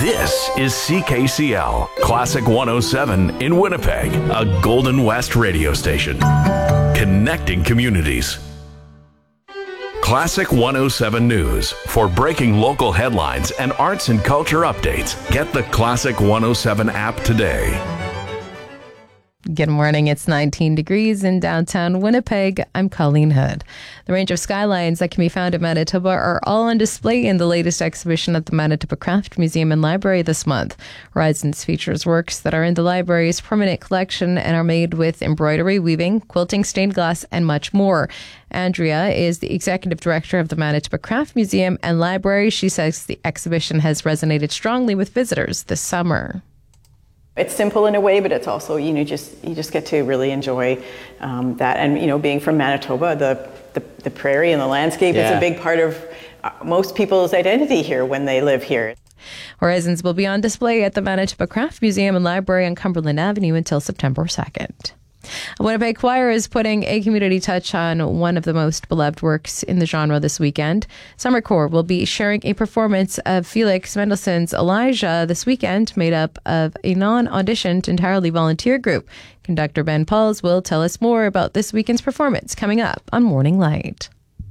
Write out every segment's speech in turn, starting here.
This is CKCL, Classic 107 in Winnipeg, a Golden West radio station. Connecting communities. Classic 107 News. For breaking local headlines and arts and culture updates, get the Classic 107 app today. Good morning. It's 19 degrees in downtown Winnipeg. I'm Colleen Hood. The range of skylines that can be found in Manitoba are all on display in the latest exhibition at the Manitoba Craft Museum and Library this month. Horizons features works that are in the library's permanent collection and are made with embroidery, weaving, quilting, stained glass, and much more. Andrea is the executive director of the Manitoba Craft Museum and Library. She says the exhibition has resonated strongly with visitors this summer. It's simple in a way, but it's also, you just get to really enjoy that. And, being from Manitoba, the prairie and the landscape is a big part of most people's identity here when they live here. Horizons will be on display at the Manitoba Craft Museum and Library on Cumberland Avenue until September 2nd. A Winnipeg Choir is putting a community touch on one of the most beloved works in the genre this weekend. Summer Corps will be sharing a performance of Felix Mendelssohn's Elijah this weekend, made up of a non-auditioned, entirely volunteer group. Conductor Ben Pauls will tell us more about this weekend's performance coming up on Morning Light.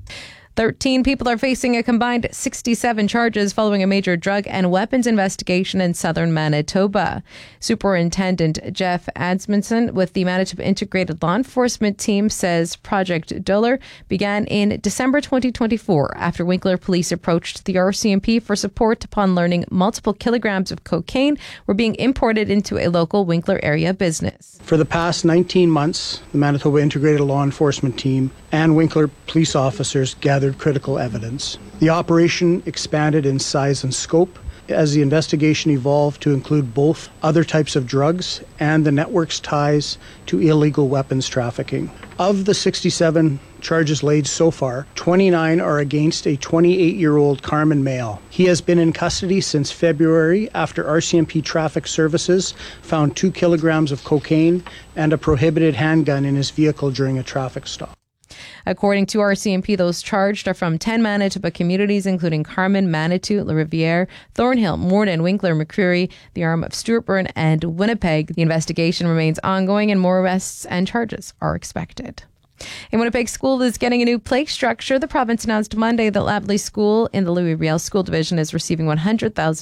13 people are facing a combined 67 charges following a major drug and weapons investigation in southern Manitoba. Superintendent Jeff Adsmonson with the Manitoba Integrated Law Enforcement Team says Project Dollar began in December 2024 after Winkler police approached the RCMP for support upon learning multiple kilograms of cocaine were being imported into a local Winkler area business. For the past 19 months, the Manitoba Integrated Law Enforcement Team and Winkler police officers gathered critical evidence. The operation expanded in size and scope as the investigation evolved to include both other types of drugs and the network's ties to illegal weapons trafficking. Of the 67 charges laid so far, 29 are against a 28-year-old Carmen male. He has been in custody since February after RCMP Traffic Services found 2 kilograms of cocaine and a prohibited handgun in his vehicle during a traffic stop. According to RCMP, those charged are from 10 Manitoba communities, including Carman, Manitou, La Riviere, Thornhill, Morden, Winkler, McCreary, the arm of Stewartburn, and Winnipeg. The investigation remains ongoing and more arrests and charges are expected. A Winnipeg school is getting a new play structure. The province announced Monday that Labley School in the Louis Riel School Division is receiving $100,000